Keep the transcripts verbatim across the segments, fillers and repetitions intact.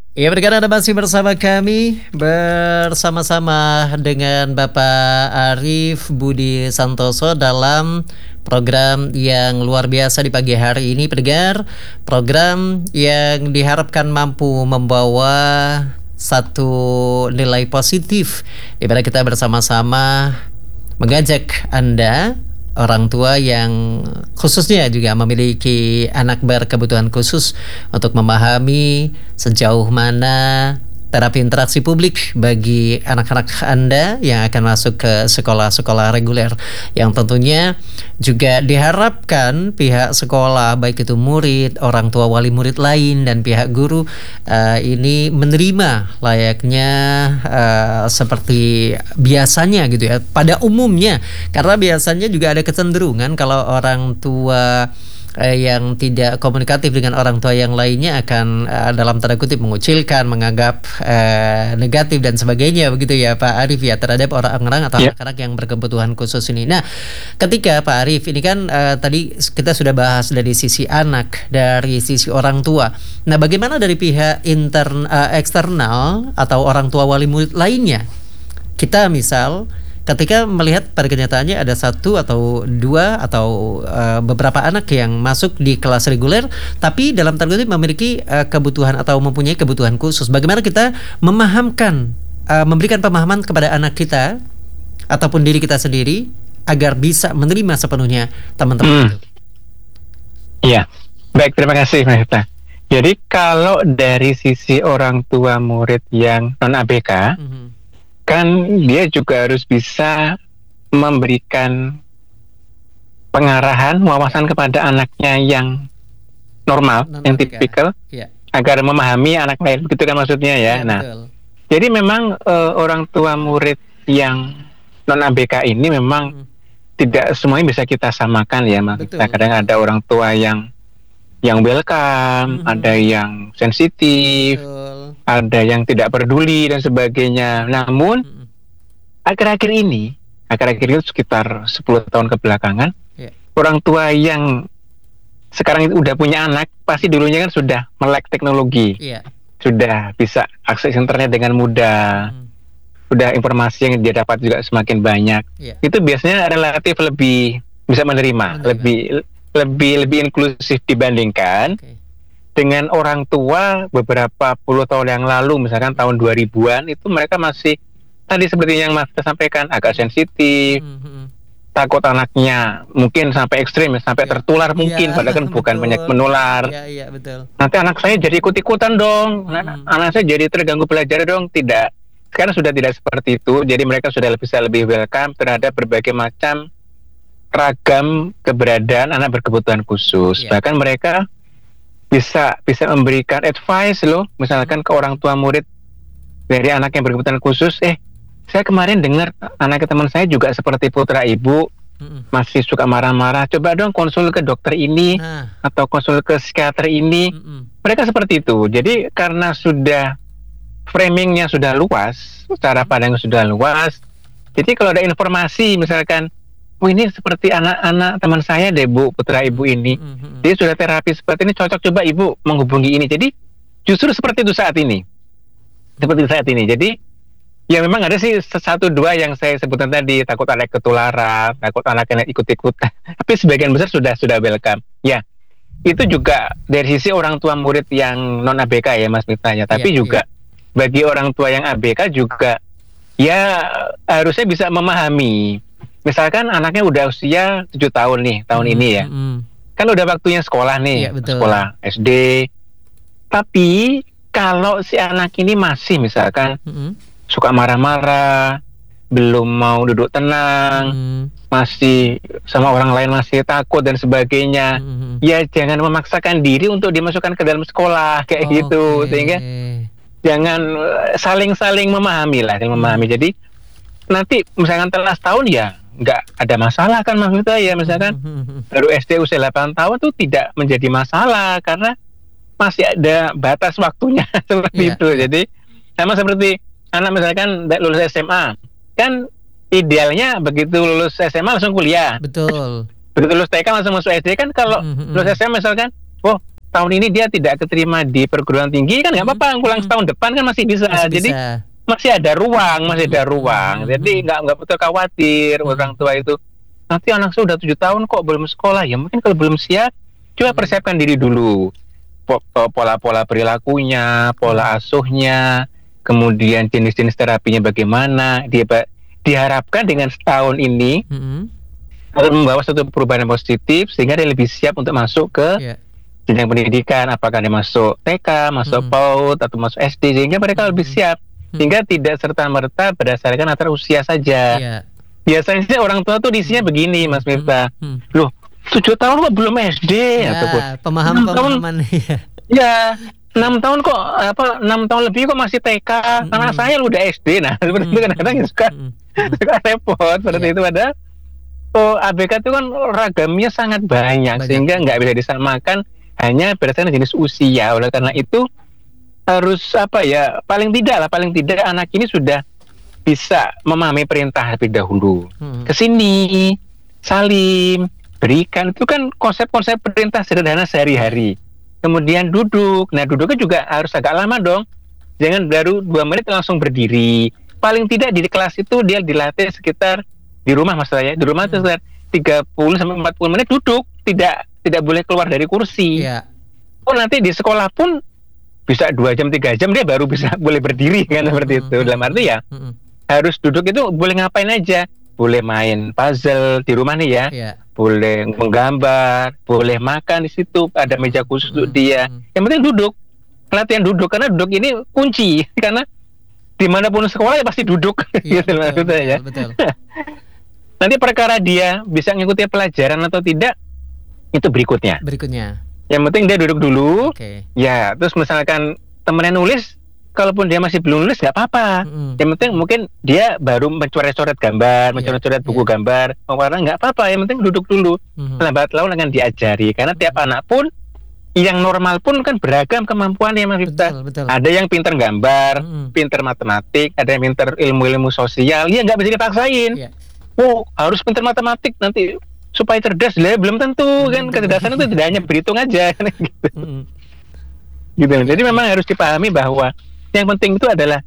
Ya, berkat Anda masih bersama kami, bersama-sama dengan Bapak Arif Budi Santoso dalam program yang luar biasa di pagi hari ini, pendengar. Program yang diharapkan mampu membawa satu nilai positif, di mana kita bersama-sama mengajak Anda, orang tua yang khususnya juga memiliki anak berkebutuhan khusus, untuk memahami sejauh mana terapi interaksi publik bagi anak-anak Anda yang akan masuk ke sekolah-sekolah reguler, yang tentunya juga diharapkan pihak sekolah, baik itu murid, orang tua, wali murid lain, dan pihak guru uh, ini menerima layaknya uh, seperti biasanya gitu ya, pada umumnya. Karena biasanya juga ada kecenderungan kalau orang tua eh, yang tidak komunikatif dengan orang tua yang lainnya akan eh, dalam tanda kutip mengucilkan, menganggap eh, negatif dan sebagainya, begitu ya Pak Arif ya, terhadap orang-orang atau Ya. anak-anak yang berkebutuhan khusus ini. Nah, ketika Pak Arif ini kan eh, tadi kita sudah bahas dari sisi anak, dari sisi orang tua. Nah, bagaimana dari pihak intern eh, eksternal atau orang tua wali murid lainnya? Kita misal ketika melihat pada kenyataannya ada satu atau dua atau uh, beberapa anak yang masuk di kelas reguler, tapi dalam tanda kutip memiliki uh, kebutuhan atau mempunyai kebutuhan khusus. Bagaimana kita memahamkan, uh, memberikan pemahaman kepada anak kita ataupun diri kita sendiri agar bisa menerima sepenuhnya teman-teman Hmm. itu? Iya, baik, terima kasih Mas Hita. Jadi kalau dari sisi orang tua murid yang non A B K, Mhm. kan dia juga harus bisa memberikan pengarahan, wawasan kepada anaknya yang normal, Non-A yang B K. tipikal, Iya. agar memahami anak lain, begitu kan maksudnya ya. Iya, Nah, betul. jadi memang eh, orang tua murid yang non A B K ini memang Mhm. tidak semuanya bisa kita samakan ya, Mas. Betul, Kadang betul. ada orang tua yang yang welcome, Mhm. ada yang sensitif, Betul. ada yang tidak peduli dan sebagainya. Namun Mhm. akhir-akhir ini, akhir-akhir ini sekitar sepuluh tahun kebelakangan, Iya. orang tua yang sekarang itu udah punya anak, pasti dulunya kan sudah melek teknologi, Iya. sudah bisa akses internet dengan mudah, Mhm. sudah informasi yang dia dapat juga semakin banyak. Iya. Itu biasanya relatif lebih bisa menerima, Menerima. lebih lebih lebih inklusif dibandingkan Oke. dengan orang tua beberapa puluh tahun yang lalu, misalkan tahun dua ribuan, itu mereka masih tadi seperti yang Mas sampaikan, agak sensitif, Mhm. takut anaknya mungkin sampai ekstrim, sampai Iya. tertular Iya, mungkin, padahal kan bukan betul. banyak menular. Iya, iya, betul. Nanti anak saya jadi ikut-ikutan dong, Mhm. anak saya jadi terganggu belajar dong. Tidak. Sekarang sudah tidak seperti itu, jadi mereka sudah bisa lebih welcome terhadap berbagai macam ragam keberadaan anak berkebutuhan khusus. Iya. Bahkan mereka bisa bisa memberikan advice loh, misalkan ke orang tua murid dari anak yang berkebutuhan khusus, eh saya kemarin dengar anak teman saya juga seperti putra ibu, Mhm. masih suka marah-marah, coba dong konsul ke dokter ini Nah. atau konsul ke psikiater ini. Mhm. Mereka seperti itu. Jadi karena sudah framingnya sudah luas, cara pandangnya sudah luas, jadi kalau ada informasi misalkan, oh ini seperti anak-anak teman saya deh Bu, putra ibu ini, Mhm. dia sudah terapi seperti ini, cocok, coba ibu menghubungi ini. Jadi justru seperti itu saat ini, seperti saat ini. Jadi ya memang ada sih satu dua yang saya sebutkan tadi, takut anak ketularan, takut anaknya ikut-ikutan, tapi sebagian besar sudah sudah welcome. Ya, itu juga dari sisi orang tua murid yang non A B K ya Mas Miftah, tapi Iya, juga bagi orang tua yang A B K juga ya harusnya bisa memahami. Misalkan anaknya udah usia tujuh tahun nih, tahun Mhm. ini ya. Mhm. Kan udah waktunya sekolah nih, Iya, betul. sekolah S D. Tapi kalau si anak ini masih misalkan Mhm. suka marah-marah, belum mau duduk tenang, Mhm. masih sama orang lain masih takut dan sebagainya, Mhm. ya jangan memaksakan diri untuk dimasukkan ke dalam sekolah kayak gitu, Oke. sehingga jangan eh, saling-saling memahami lah, saling memahami. Mhm. Jadi nanti misalkan telah setahun ya nggak ada masalah kan maksudnya ya, misalkan Mhm. baru S D usia delapan tahun tuh tidak menjadi masalah karena masih ada batas waktunya seperti Iya, itu. iya. Jadi sama seperti anak misalkan lulus S M A, kan idealnya begitu lulus S M A langsung kuliah, Betul. begitu lulus T K langsung masuk S D kan. Kalau Mhm. lulus S M A misalkan, oh tahun ini dia tidak keterima di perguruan tinggi kan nggak Hmm. apa-apa, ngulang Hmm. tahun depan kan masih bisa. Masih Jadi bisa. masih ada ruang, masih ada Hmm. ruang. Hmm. Jadi Hmm. nggak nggak perlu khawatir Hmm. orang tua itu. Nanti anak saya udah tujuh tahun kok belum sekolah, ya mungkin kalau belum siap, coba Hmm. persiapkan diri dulu. Po- po- Pola-pola perilakunya, pola asuhnya, kemudian jenis-jenis terapinya bagaimana. Dia ba- diharapkan dengan setahun ini Hmm. akan membawa satu perubahan yang positif sehingga dia lebih siap untuk masuk ke Ya. jenjang pendidikan, apakah dia masuk T K, masuk Hmm. PAUD atau masuk S D, sehingga mereka Hmm. lebih siap, Hmm. sehingga tidak serta-merta berdasarkan antara usia saja. Ya. Biasanya sih orang tua tuh isinya Hmm. begini, Mas Hmm. Miftah. Hmm. Loh, tujuh tahun kok belum S D ataupun Ya, enam tahun, pemahaman-pemahaman ya. ya enam tahun kok apa enam tahun lebih kok masih T K, Hmm. anak saya udah S D. Nah, seperti itu kadang-kadang Hmm. suka Hmm. Hmm. suka repot seperti Iya. itu. Ada oh, A B K itu kan ragamnya sangat banyak, Banyak. sehingga nggak bisa disamakan hanya berdasarkan jenis usia. Oleh karena itu harus apa ya, paling tidak lah, paling tidak anak ini sudah bisa memahami perintah lebih dahulu. Hmm. Kesini, salim, berikan, itu kan konsep-konsep perintah sederhana sehari-hari. Kemudian duduk, nah duduknya juga harus agak lama dong. Jangan baru dua menit langsung berdiri. Paling tidak di kelas itu dia dilatih sekitar di rumah maksudnya, di rumah itu Hmm. sekitar tiga puluh sampai empat puluh menit duduk, tidak tidak boleh keluar dari kursi. Iya. Oh nanti di sekolah pun bisa dua jam tiga jam dia baru bisa boleh berdiri kan seperti itu. Dalam arti ya Hmm. harus duduk itu boleh ngapain aja, boleh main puzzle di rumah nih ya, Iya. boleh menggambar, boleh makan di situ, ada meja khusus untuk Hmm. dia. Hmm. Yang penting duduk, latihan duduk, karena duduk ini kunci karena dimanapun sekolah ya pasti duduk. Iya, Gitu betul, maksudnya ya. betul, betul. Nanti perkara dia bisa mengikuti pelajaran atau tidak itu berikutnya. Berikutnya. Yang penting dia duduk dulu. Oke. Ya, terus misalkan temennya nulis, kalaupun dia masih belum nulis nggak apa-apa. Hmm. Yang penting mungkin dia baru mencoret-coret gambar, Iya, mencoret-coret buku iya. gambar, mewarna nggak apa-apa. Yang penting duduk dulu. Hmm. Lambat laun akan diajari. Karena tiap anak pun, yang normal pun kan beragam kemampuannya, Mas Miftah. Betul, betul. Ada yang pinter gambar, Hmm. pinter matematik, ada yang pinter ilmu-ilmu sosial. Ya nggak bisa dipaksain. Iya. Oh, harus pinter matematik nanti supaya cerdas. Lah belum tentu kan, kecerdasan itu tidak hanya berhitung aja kan, gitu. Hmm. Gitu. Jadi memang harus dipahami bahwa yang penting itu adalah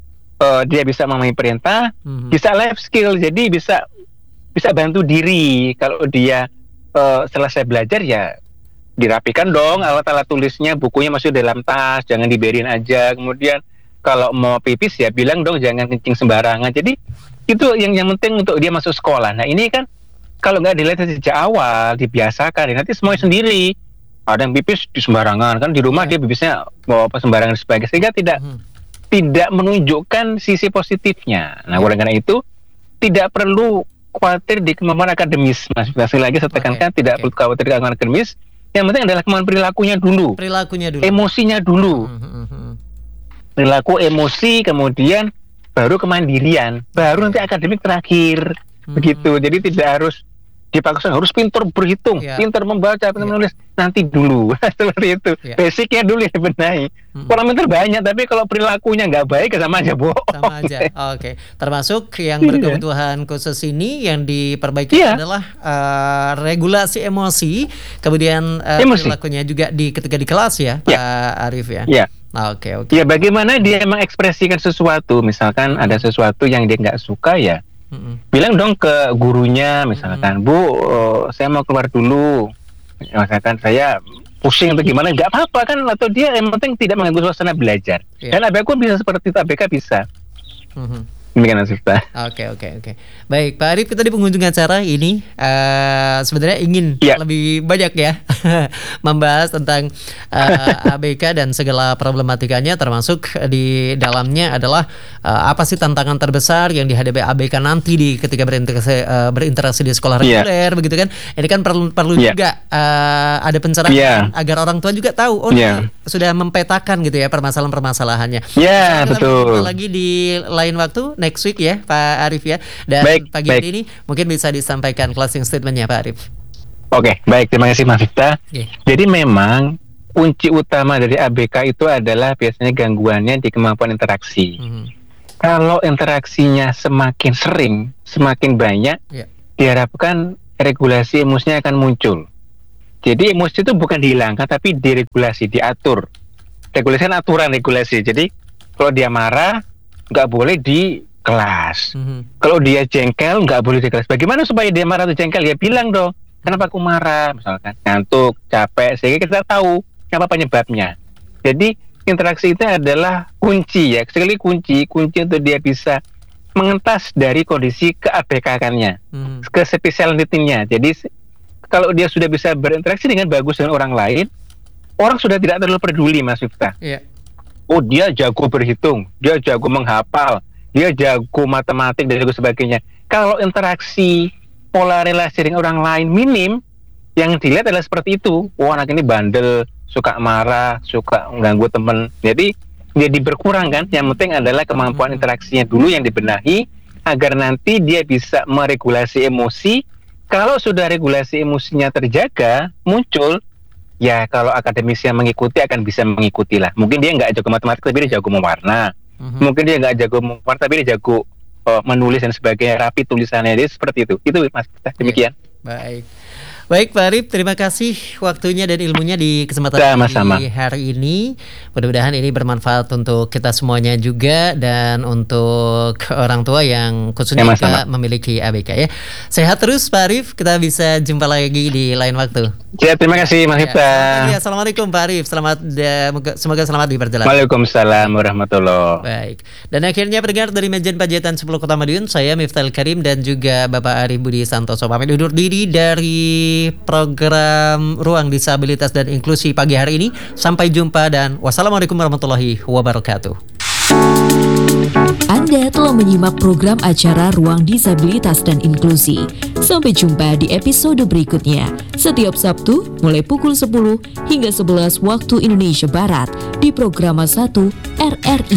uh, dia bisa memahami perintah, Hmm. bisa life skill, jadi bisa bisa bantu diri. Kalau dia uh, selesai belajar ya dirapikan dong alat-alat tulisnya, bukunya masih dalam tas, jangan dibiarin aja. Kemudian kalau mau pipis ya bilang dong jangan kencing sembarangan. Jadi itu yang yang penting untuk dia masuk sekolah. Nah ini kan kalau nggak dilatih sejak awal, dibiasakan, ya nanti semuanya sendiri. Ada yang pipis di sembarangan kan, di rumah Iya. dia pipisnya bawa apa sembarangan dan sebagainya, sehingga tidak Hmm. tidak menunjukkan sisi positifnya. Nah, oleh karena itu tidak perlu khawatir di kemampuan akademis, Mas. Sekali lagi saya tekankan, Oke, tidak oke. perlu khawatir di kemampuan akademis. Yang penting adalah kemampuan perilakunya dulu, Perilakunya dulu. emosinya dulu, Hmm. Hmm. Hmm. perilaku, emosi, kemudian baru kemandirian, baru nanti akademik terakhir. Hmm. Begitu. Jadi tidak harus dipaksa harus pintar berhitung, Iya. pintar membaca, pintar Iya. menulis, nanti dulu. Seperti itu. Iya. Basicnya dulu ya benahi. Hmm. Orang pintar banyak, tapi kalau perilakunya nggak baik, sama aja bohong. Sama aja. Oke. Termasuk yang Iya. berkebutuhan khusus ini yang diperbaiki Iya. adalah eh, regulasi emosi, kemudian eh, Emosi. perilakunya juga di ketika di kelas ya, Iya. Pak Arif ya. Ya, Nah, Oke, oke. ya bagaimana dia mengekspresikan sesuatu, misalkan ada sesuatu yang dia nggak suka ya, Mm-mm. bilang dong ke gurunya, misalkan, Bu, eh, saya mau keluar dulu, misalkan saya pusing atau gimana, nggak apa-apa kan, atau dia yang penting tidak mengganggu suasana belajar. Iya. Dan A B K bisa seperti itu, A B K bisa. Mhm. Demikian Mas Miftah. Oke, oke, oke. Baik, Pak Arif, kita di penghujung acara ini eh, sebenarnya ingin Iya. lebih banyak ya membahas tentang eh, A B K dan segala problematikanya, termasuk di dalamnya adalah eh, apa sih tantangan terbesar yang dihadapi A B K nanti di ketika berinteraksi eh, berinteraksi di sekolah Iya. reguler, begitu kan? Ini kan perlu perlu Iya. juga eh, ada pencerahan Iya. agar orang tua juga tahu, oh Iya. ini sudah mempetakan gitu ya permasalahan-permasalahannya. Ya, Kita betul. berjumpa lagi di lain waktu next week ya Pak Arif ya. Dan Baik, pagi baik. hari ini mungkin bisa disampaikan closing statementnya Pak Arif. Oke, baik, terima kasih Mas Miftah. Oke. Jadi memang kunci utama dari A B K itu adalah biasanya gangguannya di kemampuan interaksi. Mhm. Kalau interaksinya semakin sering, semakin banyak, Ya. diharapkan regulasi emosinya akan muncul. Jadi emosi itu bukan dihilangkan, tapi diregulasi, diatur. Regulasi kan aturan regulasi. Jadi kalau dia marah, nggak boleh di kelas. Mm-hmm. Kalau dia jengkel, nggak boleh di kelas. Bagaimana supaya dia marah atau jengkel? Ya bilang dong, kenapa aku marah? Misalkan ngantuk, capek, sehingga kita tahu apa penyebabnya. Jadi interaksi itu adalah kunci ya. Sekali kunci, kunci untuk dia bisa mengentas dari kondisi keabekakannya, mm-hmm. kespesialitinya. Jadi kalau dia sudah bisa berinteraksi dengan bagus dengan orang lain, orang sudah tidak terlalu peduli, Mas Miftah. Yeah. Oh, dia jago berhitung, dia jago menghafal, dia jago matematik dan sebagainya. Kalau interaksi pola relasi dengan orang lain minim, yang dilihat adalah seperti itu. Oh, anak ini bandel, suka marah, suka mengganggu teman. Jadi jadi berkurang kan. Yang penting adalah kemampuan interaksinya dulu yang dibenahi agar nanti dia bisa meregulasi emosi. Kalau sudah regulasi emosinya terjaga, muncul, ya kalau akademisi yang mengikuti akan bisa mengikuti lah. Mungkin dia nggak jago matematik, tapi dia jago mewarna. Mm-hmm. Mungkin dia nggak jago mewarna, tapi dia jago uh, menulis dan sebagainya, rapi tulisannya. Jadi seperti itu. Itu Mas, demikian. Baik. Baik Pak Arif, terima kasih waktunya dan ilmunya di kesempatan Sama-sama. di hari ini. Mudah-mudahan ini bermanfaat untuk kita semuanya juga dan untuk orang tua yang khususnya juga memiliki A B K ya. Sehat terus Pak Arif, kita bisa jumpa lagi di lain waktu. Ya, terima kasih Mas Miftah. Ya, Assalamualaikum Pak Arif, selamat ya, semoga selamat di perjalanan. Waalaikumsalam warahmatullahi. Baik. Dan akhirnya pendengar dari Majen Pajatan sepuluh Kota Madiun, saya Miftahul Karim dan juga Bapak Arif Budi Santoso pamit undur diri dari program Ruang Disabilitas dan Inklusi pagi hari ini. Sampai jumpa dan wassalamualaikum warahmatullahi wabarakatuh. Anda telah menyimak program acara Ruang Disabilitas dan Inklusi. Sampai jumpa di episode berikutnya setiap Sabtu mulai pukul sepuluh hingga sebelas waktu Indonesia Barat di Programa satu R R I